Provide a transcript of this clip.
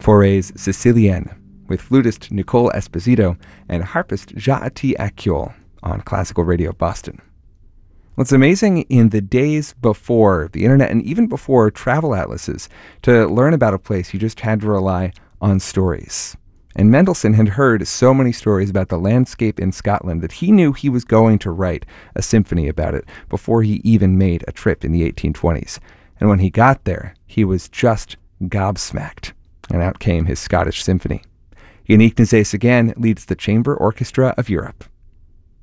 Forêts Siciliennes, with flutist Nicole Esposito and harpist Jaati Akyol on Classical Radio Boston. What's amazing, in the days before the internet and even before travel atlases, to learn about a place you just had to rely on stories. And Mendelssohn had heard so many stories about the landscape in Scotland that he knew he was going to write a symphony about it before he even made a trip in the 1820s. And when he got there, he was just gobsmacked. And out came his Scottish symphony. Yannick Nézet-Séguin leads the Chamber Orchestra of Europe.